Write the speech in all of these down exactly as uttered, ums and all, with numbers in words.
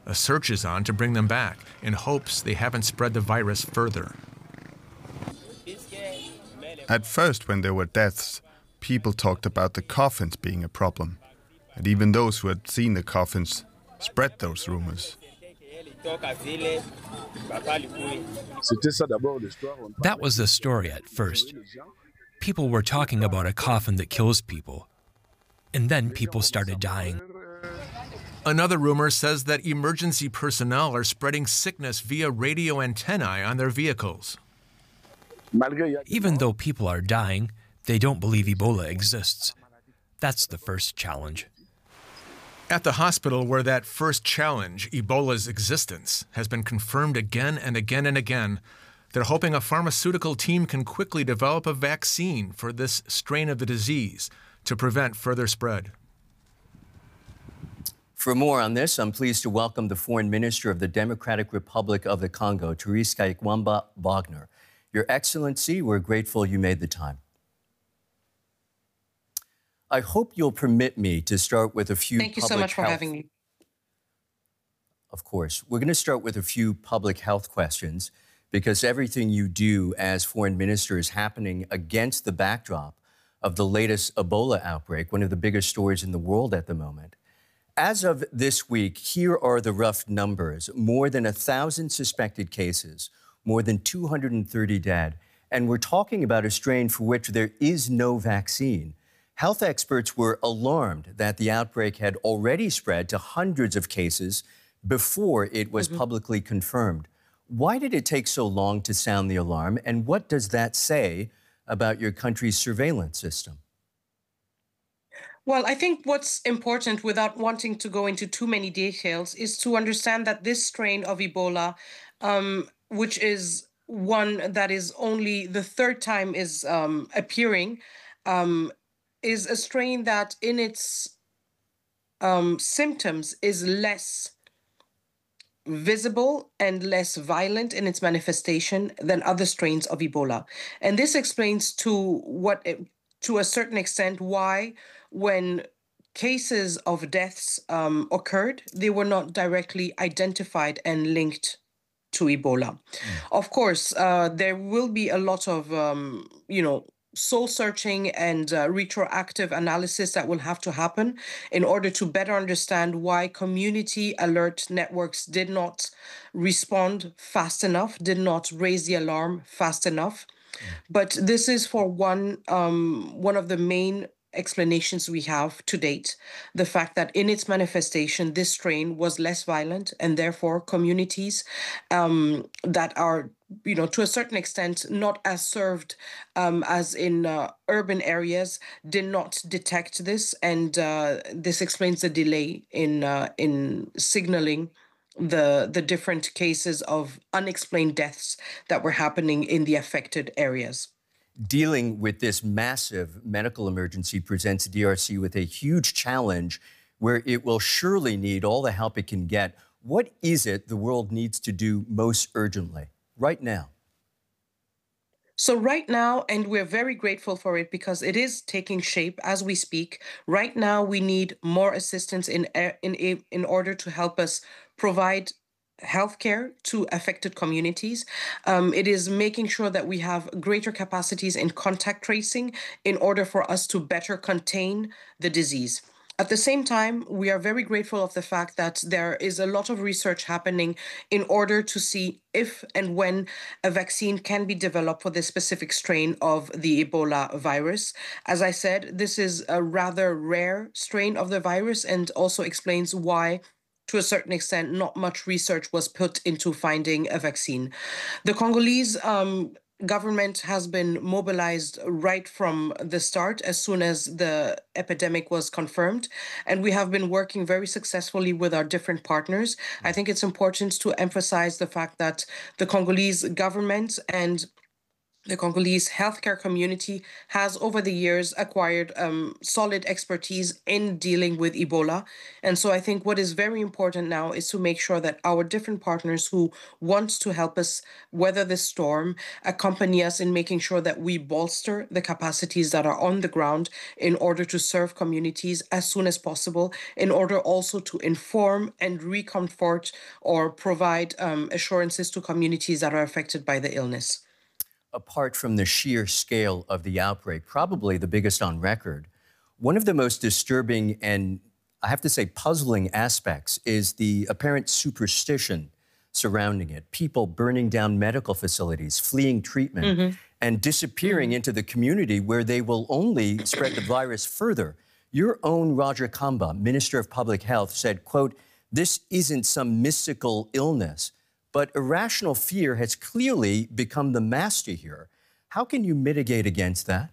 A search is on to bring them back in hopes they haven't spread the virus further. At first, when there were deaths, people talked about the coffins being a problem. And even those who had seen the coffins spread those rumors. That was the story at first. People were talking about a coffin that kills people. And then people started dying. Another rumor says that emergency personnel are spreading sickness via radio antennae on their vehicles. Even though people are dying, they don't believe Ebola exists. That's the first challenge. At the hospital where that first challenge, Ebola's existence, has been confirmed again and again and again, they're hoping a pharmaceutical team can quickly develop a vaccine for this strain of the disease to prevent further spread. For more on this, I'm pleased to welcome the Foreign Minister of the Democratic Republic of the Congo, Therese Kaikwamba Wagner. Your Excellency, we're grateful you made the time. I hope you'll permit me to start with a few Thank you public so much for health... having me. Of course. We're going to start with a few public health questions because everything you do as foreign minister is happening against the backdrop of the latest Ebola outbreak, one of the biggest stories in the world at the moment. As of this week, here are the rough numbers. More than one thousand suspected cases, more than two hundred thirty dead, and we're talking about a strain for which there is no vaccine. Health experts were alarmed that the outbreak had already spread to hundreds of cases before it was mm-hmm. publicly confirmed. Why did it take so long to sound the alarm, and what does that say about your country's surveillance system? Well, I think what's important, without wanting to go into too many details, is to understand that this strain of Ebola, um, which is one that is only the third time is um, appearing, um, is a strain that in its um, symptoms is less visible and less violent in its manifestation than other strains of Ebola. And this explains to what, it, to a certain extent, why when cases of deaths um, occurred, they were not directly identified and linked to Ebola. Mm. Of course, uh, there will be a lot of, um, you know, soul searching and uh, retroactive analysis that will have to happen in order to better understand why community alert networks did not respond fast enough, did not raise the alarm fast enough. Mm. But this is for one, um, one of the main explanations we have to date, the fact that in its manifestation, this strain was less violent, and therefore communities um, that are, you know, to a certain extent, not as served um, as in uh, urban areas, did not detect this, and uh, this explains the delay in uh, in signaling the the different cases of unexplained deaths that were happening in the affected areas. Dealing with this massive medical emergency presents D R C with a huge challenge where it will surely need all the help it can get. What is it the world needs to do most urgently right now? So right now, and we're very grateful for it because it is taking shape as we speak, right now we need more assistance in, in, in order to help us provide healthcare to affected communities. Um, it is making sure that we have greater capacities in contact tracing in order for us to better contain the disease. At the same time, we are very grateful of the fact that there is a lot of research happening in order to see if and when a vaccine can be developed for this specific strain of the Ebola virus. As I said, this is a rather rare strain of the virus and also explains why, to a certain extent, not much research was put into finding a vaccine. The Congolese um, government has been mobilized right from the start as soon as the epidemic was confirmed, and we have been working very successfully with our different partners. I think it's important to emphasize the fact that the Congolese government and The Congolese healthcare community has, over the years, acquired um, solid expertise in dealing with Ebola. And so I think what is very important now is to make sure that our different partners who want to help us weather this storm accompany us in making sure that we bolster the capacities that are on the ground in order to serve communities as soon as possible, in order also to inform and recomfort or provide um, assurances to communities that are affected by the illness. Apart from the sheer scale of the outbreak, probably the biggest on record, one of the most disturbing and, I have to say, puzzling aspects is the apparent superstition surrounding it. People burning down medical facilities, fleeing treatment, mm-hmm. and disappearing mm-hmm. into the community where they will only spread the virus further. Your own Roger Kamba, Minister of Public Health, said, quote, "This isn't some mystical illness. But irrational fear has clearly become the master here. How can you mitigate against that?"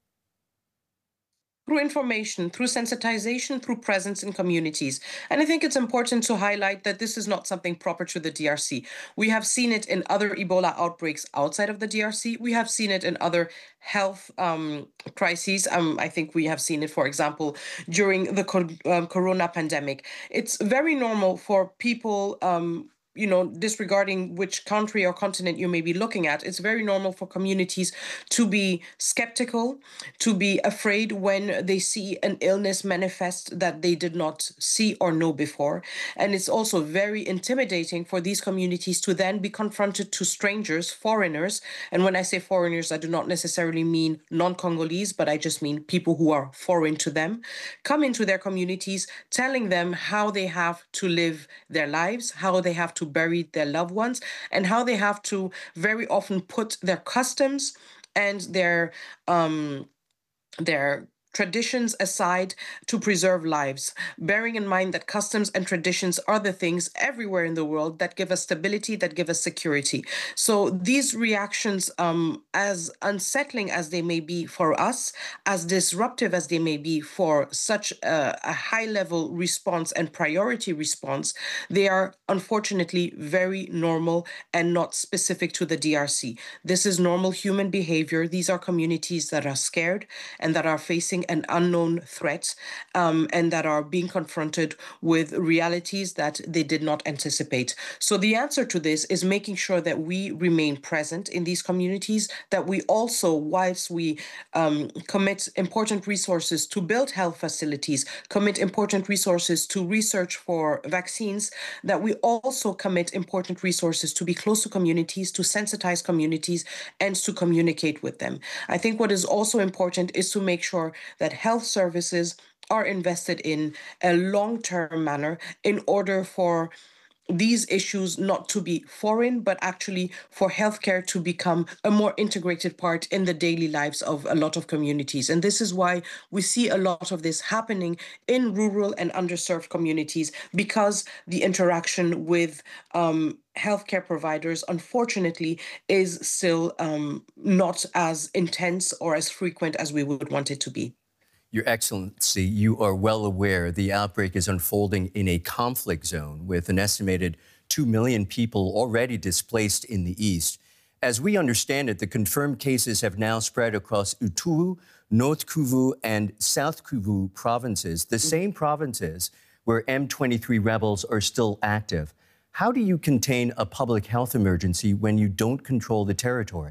Through information, through sensitization, through presence in communities. And I think it's important to highlight that this is not something proper to the D R C. We have seen it in other Ebola outbreaks outside of the D R C. We have seen it in other health um, crises. Um, I think we have seen it, for example, during the co- um, corona pandemic. It's very normal for people um, you know, disregarding which country or continent you may be looking at, it's very normal for communities to be skeptical, to be afraid when they see an illness manifest that they did not see or know before. And it's also very intimidating for these communities to then be confronted to strangers, foreigners. And when I say foreigners, I do not necessarily mean non-Congolese, but I just mean people who are foreign to them, come into their communities, telling them how they have to live their lives, how they have to bury their loved ones, and how they have to very often put their customs and their um, their traditions aside to preserve lives, bearing in mind that customs and traditions are the things everywhere in the world that give us stability, that give us security. So these reactions, um, as unsettling as they may be for us, as disruptive as they may be for such a, a high-level response and priority response, they are unfortunately very normal and not specific to the D R C. This is normal human behavior. These are communities that are scared and that are facing an unknown threat um, and that are being confronted with realities that they did not anticipate. So the answer to this is making sure that we remain present in these communities, that we also, whilst we um, commit important resources to build health facilities, commit important resources to research for vaccines, that we also commit important resources to be close to communities, to sensitize communities, and to communicate with them. I think what is also important is to make sure that health services are invested in a long-term manner in order for these issues not to be foreign, but actually for healthcare to become a more integrated part in the daily lives of a lot of communities. And this is why we see a lot of this happening in rural and underserved communities, because the interaction with um, healthcare providers, unfortunately, is still um, not as intense or as frequent as we would want it to be. Your Excellency, you are well aware the outbreak is unfolding in a conflict zone with an estimated two million people already displaced in the east. As we understand it, the confirmed cases have now spread across Ituri, North Kivu, and South Kivu provinces, the same provinces where M twenty-three rebels are still active. How do you contain a public health emergency when you don't control the territory?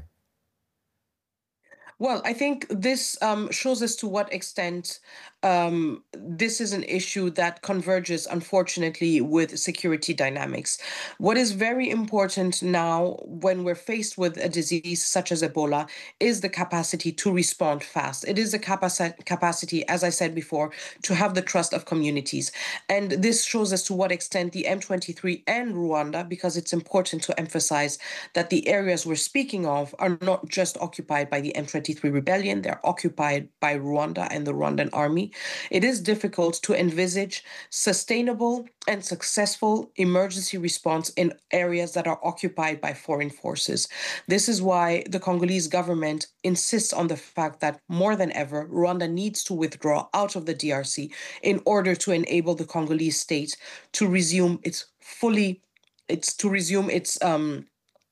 Well, I think this um, shows us to what extent um, this is an issue that converges, unfortunately, with security dynamics. What is very important now when we're faced with a disease such as Ebola is the capacity to respond fast. It is the capaci- capacity, as I said before, to have the trust of communities. And this shows us to what extent the M twenty-three and Rwanda, because it's important to emphasize that the areas we're speaking of are not just occupied by the M twenty-three rebellion, they're occupied by Rwanda and the Rwandan army. It is difficult to envisage sustainable and successful emergency response in areas that are occupied by foreign forces. This is why the Congolese government insists on the fact that more than ever, Rwanda needs to withdraw out of the D R C in order to enable the Congolese state to resume its fully, it's to resume its um,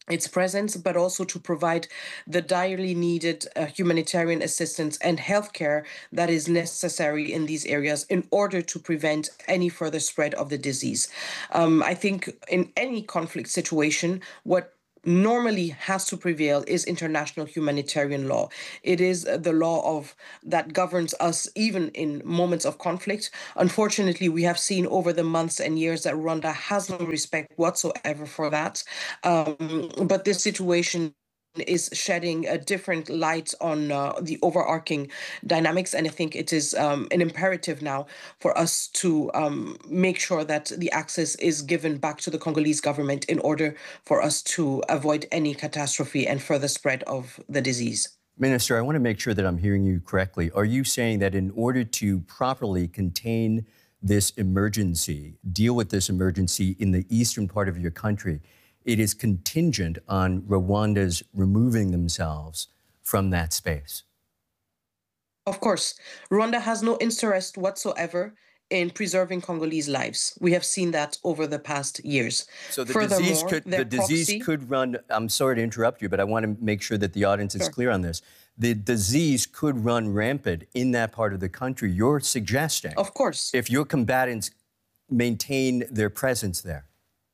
its presence, but also to provide the direly needed uh, humanitarian assistance and healthcare that is necessary in these areas in order to prevent any further spread of the disease. Um, I think in any conflict situation, what normally has to prevail is international humanitarian law. It is the law of that governs us even in moments of conflict. Unfortunately, we have seen over the months and years that Rwanda has no respect whatsoever for that. Um, but this situation is shedding a different light on uh, the overarching dynamics. And I think it is um, an imperative now for us to um, make sure that the access is given back to the Congolese government in order for us to avoid any catastrophe and further spread of the disease. Minister, I want to make sure that I'm hearing you correctly. Are you saying that in order to properly contain this emergency, deal with this emergency in the eastern part of your country, it is contingent on Rwanda's removing themselves from that space? Of course. Rwanda has no interest whatsoever in preserving Congolese lives. We have seen that over the past years. So the disease could the disease proxy, could run, I'm sorry to interrupt you, but I want to make sure that the audience is Sure. clear on this. The disease could run rampant in that part of the country. You're suggesting, Of course. if your combatants maintain their presence there.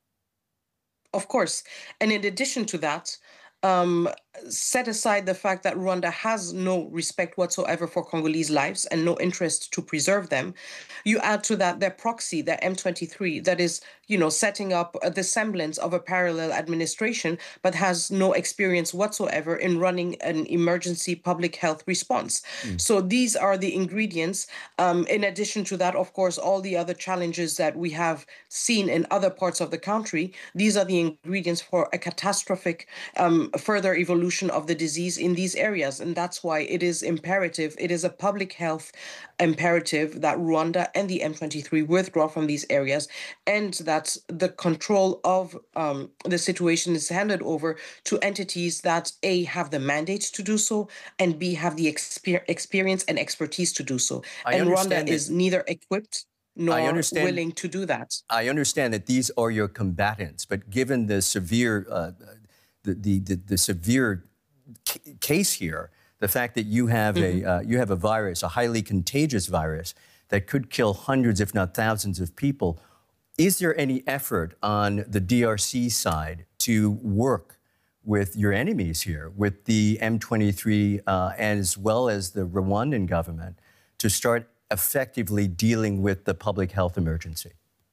Of course. And in addition to that, um, set aside the fact that Rwanda has no respect whatsoever for Congolese lives and no interest to preserve them. You add to that their proxy, their M twenty-three, that is, you know, setting up the semblance of a parallel administration, but has no experience whatsoever in running an emergency public health response. Mm. So these are the ingredients. Um, in addition to that, of course, all the other challenges that we have seen in other parts of the country, these are the ingredients for a catastrophic um, further evolution of the disease in these areas. And that's why it is imperative, it is a public health imperative that Rwanda and the M twenty-three withdraw from these areas, and that the control of um, the situation is handed over to entities that A, have the mandate to do so, and B, have the exper- experience and expertise to do so. I and Rwanda understand is that- neither equipped nor I understand- willing to do that. I understand that these are your combatants, but given the severe, uh, the, the, the, the severe c- case here, the fact that you have mm-hmm. a uh, you have a virus, a highly contagious virus that could kill hundreds, if not thousands, of people, is there any effort on the D R C side to work with your enemies here, with the M twenty-three uh, as well as the Rwandan government, to start effectively dealing with the public health emergency?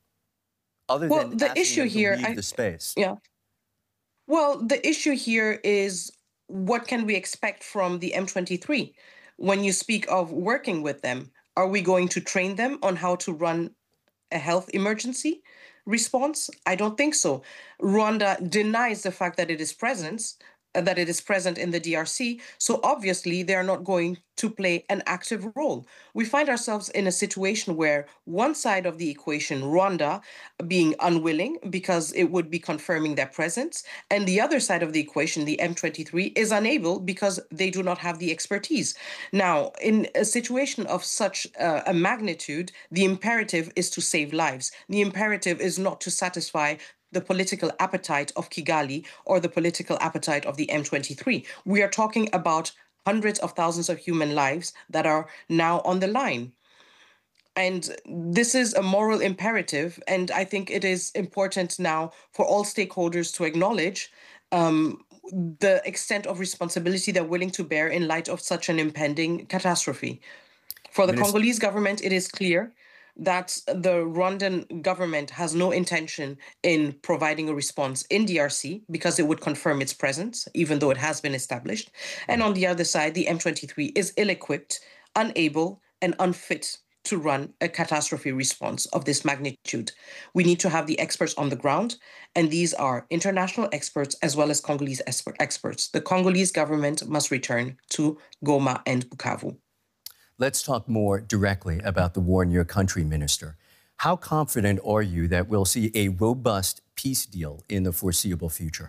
Other well, than the asking issue them to here, leave I, the space. Yeah. Well, the issue here is what can we expect from the M twenty-three? When you speak of working with them, are we going to train them on how to run a health emergency response? I don't think so. Rwanda denies the fact that it is present, uh, that it is present in the D R C. So obviously they are not going to play an active role. We find ourselves in a situation where one side of the equation, Rwanda, being unwilling because it would be confirming their presence, and the other side of the equation, the M twenty-three, is unable because they do not have the expertise. Now, in a situation of such uh, a magnitude, the imperative is to save lives. The imperative is not to satisfy the political appetite of Kigali or the political appetite of the M twenty-three. We are talking about hundreds of thousands of human lives that are now on the line. And this is a moral imperative. And I think it is important now for all stakeholders to acknowledge um, the extent of responsibility they're willing to bear in light of such an impending catastrophe. For the Minister- Congolese government, it is clear that the Rwandan government has no intention in providing a response in D R C because it would confirm its presence, even though it has been established. And on the other side, the M twenty-three is ill-equipped, unable, and unfit to run a catastrophe response of this magnitude. We need to have the experts on the ground, and these are international experts as well as Congolese expert experts. The Congolese government must return to Goma and Bukavu. Let's talk more directly about the war in your country, Minister. How confident are you that we'll see a robust peace deal in the foreseeable future?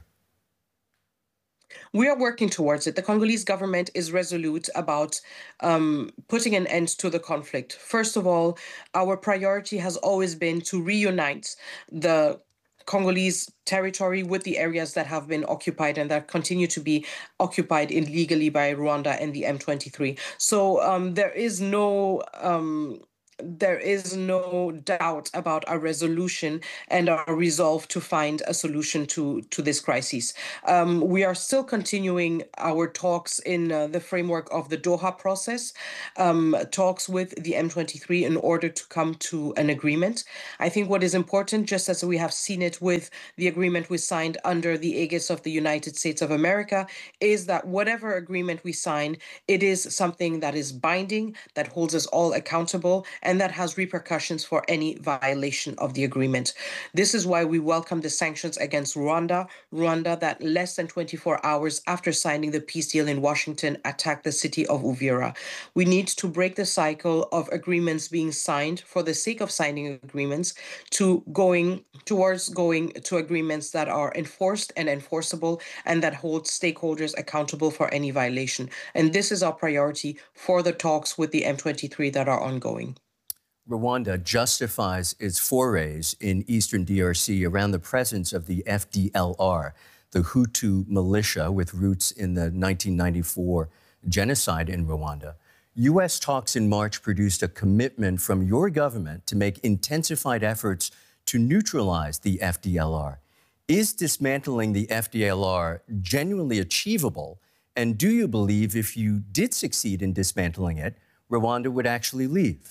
We are working towards it. The Congolese government is resolute about um, putting an end to the conflict. First of all, our priority has always been to reunite the Congolese territory with the areas that have been occupied and that continue to be occupied illegally by Rwanda and the M twenty-three. So um, there is no um, there is no doubt about our resolution and our resolve to find a solution to, to this crisis. Um, we are still continuing our talks in uh, the framework of the Doha process, um, talks with the M twenty-three in order to come to an agreement. I think what is important, just as we have seen it with the agreement we signed under the aegis of the United States of America, is that whatever agreement we sign, it is something that is binding, that holds us all accountable, and that has repercussions for any violation of the agreement. This is why we welcome the sanctions against Rwanda. Rwanda, that less than twenty-four hours after signing the peace deal in Washington, attacked the city of Uvira. We need to break the cycle of agreements being signed for the sake of signing agreements to going towards going to agreements that are enforced and enforceable and that hold stakeholders accountable for any violation. And this is our priority for the talks with the M twenty-three that are ongoing. Rwanda justifies its forays in eastern D R C around the presence of the F D L R, the Hutu militia with roots in the nineteen ninety-four genocide in Rwanda. U S talks in March produced a commitment from your government to make intensified efforts to neutralize the F D L R. Is dismantling the F D L R genuinely achievable? And do you believe if you did succeed in dismantling it, Rwanda would actually leave?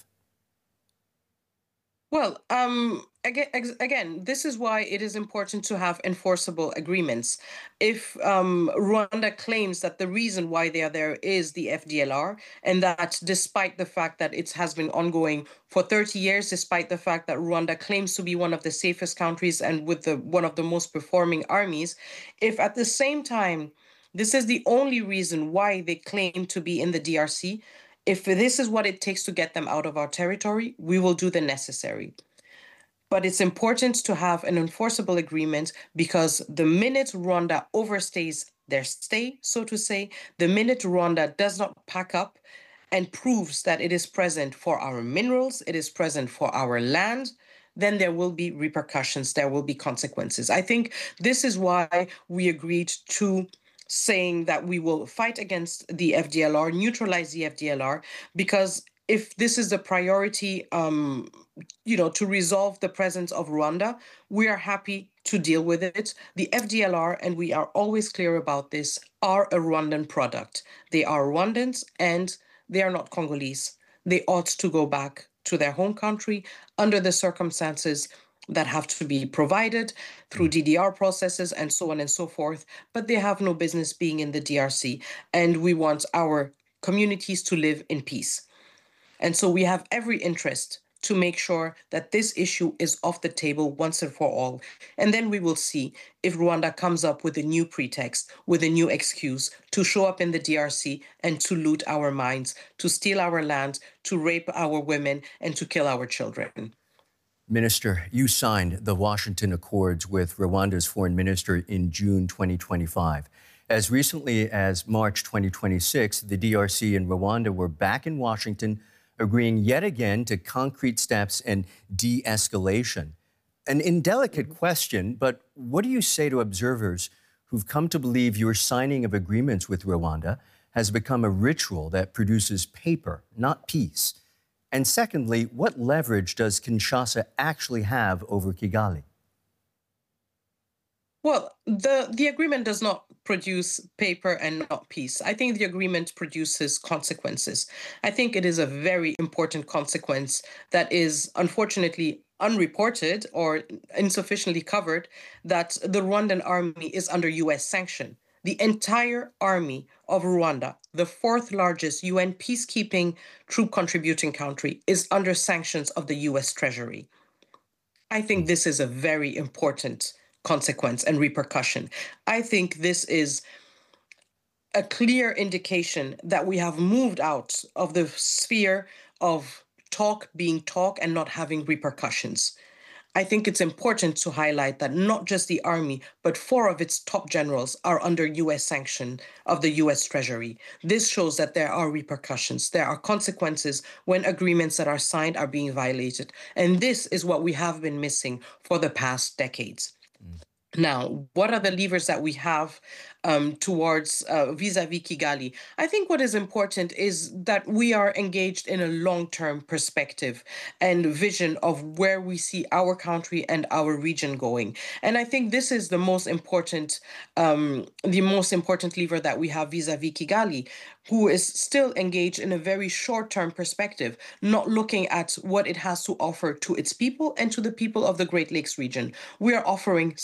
Well, um, again, again, this is why it is important to have enforceable agreements. If um, Rwanda claims that the reason why they are there is the F D L R, and that despite the fact that it has been ongoing for thirty years, despite the fact that Rwanda claims to be one of the safest countries and with the one of the most performing armies, if at the same time this is the only reason why they claim to be in the D R C, if this is what it takes to get them out of our territory, we will do the necessary. But it's important to have an enforceable agreement because the minute Rwanda overstays their stay, so to say, the minute Rwanda does not pack up and proves that it is present for our minerals, it is present for our land, then there will be repercussions, there will be consequences. I think this is why we agreed to saying that we will fight against the F D L R, neutralize the F D L R, because if this is the priority, um, you know, to resolve the presence of Rwanda, we are happy to deal with it. The F D L R, and we are always clear about this, are a Rwandan product. They are Rwandans and they are not Congolese. They ought to go back to their home country under the circumstances that have to be provided through D D R processes and so on and so forth, but they have no business being in the D R C. And we want our communities to live in peace. And so we have every interest to make sure that this issue is off the table once and for all. And then we will see if Rwanda comes up with a new pretext, with a new excuse to show up in the D R C and to loot our mines, to steal our land, to rape our women, and to kill our children. Minister, you signed the Washington Accords with Rwanda's foreign minister in June twenty twenty-five. As recently as March twenty twenty-six, the D R C and Rwanda were back in Washington, agreeing yet again to concrete steps and de-escalation. An indelicate question, but what do you say to observers who've come to believe your signing of agreements with Rwanda has become a ritual that produces paper, not peace? And secondly, what leverage does Kinshasa actually have over Kigali? Well, the, the agreement does not produce paper and not peace. I think the agreement produces consequences. I think it is a very important consequence that is unfortunately unreported or insufficiently covered, that the Rwandan army is under U S sanction. The entire army of Rwanda, the fourth largest U N peacekeeping troop contributing country, is under sanctions of the U S Treasury. I think this is a very important consequence and repercussion. I think this is a clear indication that we have moved out of the sphere of talk being talk and not having repercussions. I think it's important to highlight that not just the army, but four of its top generals are under U S sanction of the U S Treasury. This shows that there are repercussions. There are consequences when agreements that are signed are being violated. And this is what we have been missing for the past decades. Now, what are the levers that we have um, towards uh, vis-a-vis Kigali? I think what is important is that we are engaged in a long-term perspective and vision of where we see our country and our region going. And I think this is the most important, um, the most important lever that we have vis-a-vis Kigali, who is still engaged in a very short-term perspective, not looking at what it has to offer to its people and to the people of the Great Lakes region. We are offering